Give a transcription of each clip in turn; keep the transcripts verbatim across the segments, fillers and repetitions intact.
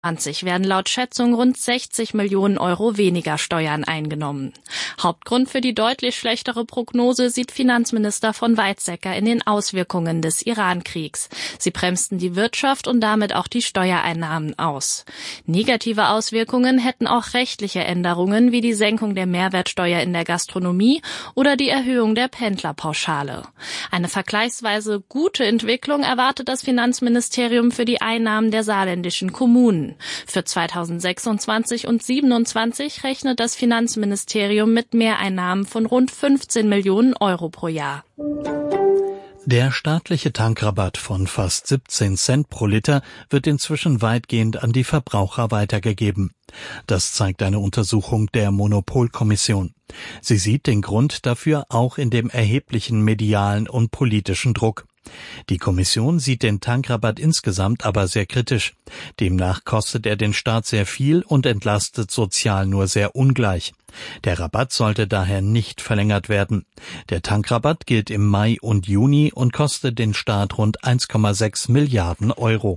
zwanzig werden laut Schätzung rund sechzig Millionen Euro weniger Steuern eingenommen. Hauptgrund für die deutlich schlechtere Prognose sieht Finanzminister von Weizsäcker in den Auswirkungen des Iran-Kriegs. Sie bremsten die Wirtschaft und damit auch die Steuereinnahmen aus. Negative Auswirkungen hätten auch rechtliche Änderungen wie die Senkung der Mehrwertsteuer in der Gastronomie oder die Erhöhung der Pendlerpauschale. Eine vergleichsweise gute Entwicklung erwartet das Finanzministerium für die Einnahmen der saarländischen Kommunen. Für zweitausendsechsundzwanzig und siebenundzwanzig rechnet das Finanzministerium mit Mehreinnahmen von rund fünfzehn Millionen Euro pro Jahr. Der staatliche Tankrabatt von fast siebzehn Cent pro Liter wird inzwischen weitgehend an die Verbraucher weitergegeben. Das zeigt eine Untersuchung der Monopolkommission. Sie sieht den Grund dafür auch in dem erheblichen medialen und politischen Druck. Die Kommission sieht den Tankrabatt insgesamt aber sehr kritisch. Demnach kostet er den Staat sehr viel und entlastet sozial nur sehr ungleich. Der Rabatt sollte daher nicht verlängert werden. Der Tankrabatt gilt im Mai und Juni und kostet den Staat rund eins Komma sechs Milliarden Euro.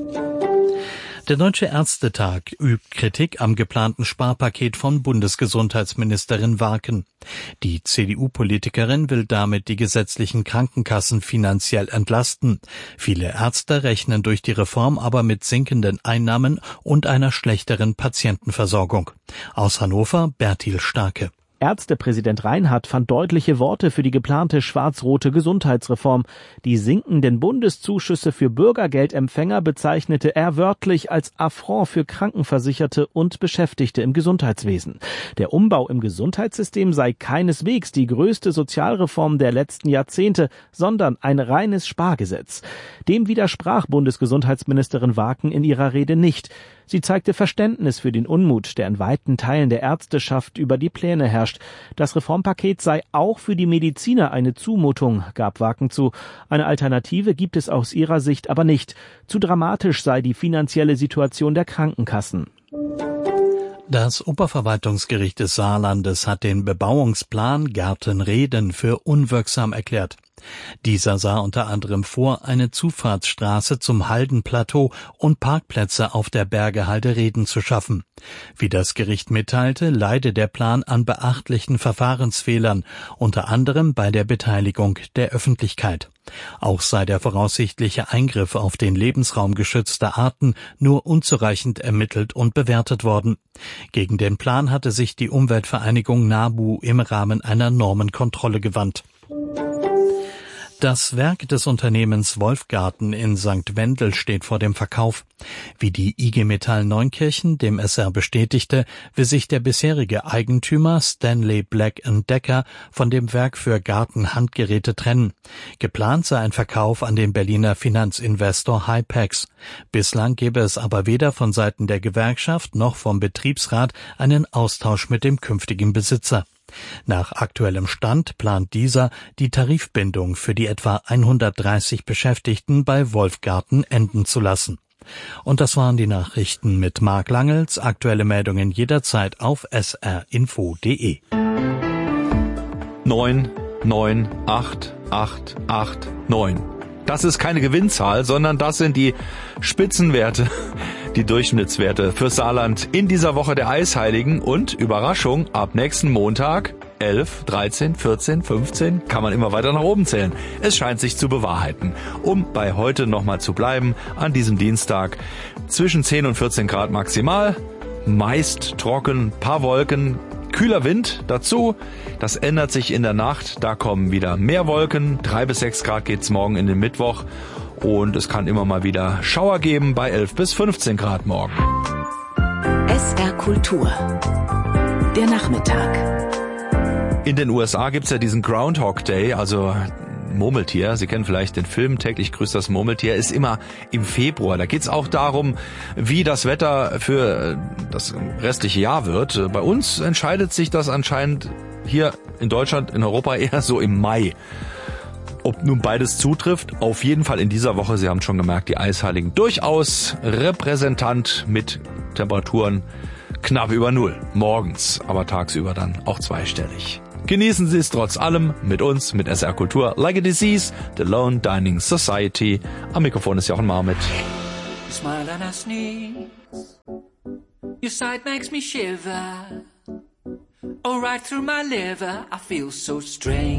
Der Deutsche Ärztetag übt Kritik am geplanten Sparpaket von Bundesgesundheitsministerin Warken. Die C D U-Politikerin will damit die gesetzlichen Krankenkassen finanziell entlasten. Viele Ärzte rechnen durch die Reform aber mit sinkenden Einnahmen und einer schlechteren Patientenversorgung. Aus Hannover Bertil Starke. Ärztepräsident Reinhardt fand deutliche Worte für die geplante schwarz-rote Gesundheitsreform. Die sinkenden Bundeszuschüsse für Bürgergeldempfänger bezeichnete er wörtlich als Affront für Krankenversicherte und Beschäftigte im Gesundheitswesen. Der Umbau im Gesundheitssystem sei keineswegs die größte Sozialreform der letzten Jahrzehnte, sondern ein reines Spargesetz. Dem widersprach Bundesgesundheitsministerin Warken in ihrer Rede nicht. Sie zeigte Verständnis für den Unmut, der in weiten Teilen der Ärzteschaft über die Pläne herrscht. Das Reformpaket sei auch für die Mediziner eine Zumutung, gab Warken zu. Eine Alternative gibt es aus ihrer Sicht aber nicht. Zu dramatisch sei die finanzielle Situation der Krankenkassen. Das Oberverwaltungsgericht des Saarlandes hat den Bebauungsplan Gartenreden für unwirksam erklärt. Dieser sah unter anderem vor, eine Zufahrtsstraße zum Haldenplateau und Parkplätze auf der Bergehalde Reden zu schaffen. Wie das Gericht mitteilte, leide der Plan an beachtlichen Verfahrensfehlern, unter anderem bei der Beteiligung der Öffentlichkeit. Auch sei der voraussichtliche Eingriff auf den Lebensraum geschützter Arten nur unzureichend ermittelt und bewertet worden. Gegen den Plan hatte sich die Umweltvereinigung NABU im Rahmen einer Normenkontrolle gewandt. Das Werk des Unternehmens Wolfgarten in Sankt Wendel steht vor dem Verkauf. Wie die I G Metall Neunkirchen dem S R bestätigte, will sich der bisherige Eigentümer Stanley Black and Decker von dem Werk für Gartenhandgeräte trennen. Geplant sei ein Verkauf an den Berliner Finanzinvestor Hypex. Bislang gäbe es aber weder von Seiten der Gewerkschaft noch vom Betriebsrat einen Austausch mit dem künftigen Besitzer. Nach aktuellem Stand plant dieser, die Tarifbindung für die etwa hundertdreißig Beschäftigten bei Wolfgarten enden zu lassen. Und das waren die Nachrichten mit Marc Langels. Aktuelle Meldungen jederzeit auf s r info punkt d e. neun neun acht acht acht neun. Das ist keine Gewinnzahl, sondern das sind die Spitzenwerte, die Durchschnittswerte für Saarland in dieser Woche der Eisheiligen. Und Überraschung, ab nächsten Montag elf, dreizehn, vierzehn, fünfzehn, kann man immer weiter nach oben zählen. Es scheint sich zu bewahrheiten. Um bei heute nochmal zu bleiben, an diesem Dienstag zwischen zehn und vierzehn Grad maximal, meist trocken, paar Wolken, kühler Wind dazu. Das ändert sich in der Nacht, da kommen wieder mehr Wolken, drei bis sechs Grad geht's morgen in den Mittwoch. Und es kann immer mal wieder Schauer geben bei elf bis fünfzehn Grad morgen. S R Kultur. Der Nachmittag. In den U S A gibt's ja diesen Groundhog Day, also Murmeltier. Sie kennen vielleicht den Film Täglich grüßt das Murmeltier, ist immer im Februar. Da geht's auch darum, wie das Wetter für das restliche Jahr wird. Bei uns entscheidet sich das anscheinend hier in Deutschland, in Europa eher so im Mai. Ob nun beides zutrifft, auf jeden Fall in dieser Woche, Sie haben schon gemerkt, die Eisheiligen durchaus repräsentant mit Temperaturen knapp über Null. Morgens, aber tagsüber dann auch zweistellig. Genießen Sie es trotz allem mit uns, mit S R Kultur, Like a Disease, The Lone Dining Society. Am Mikrofon ist Jochen Marmit. smile and I sneeze. Your sight makes me shiver. Oh, right through my liver, I feel so strange.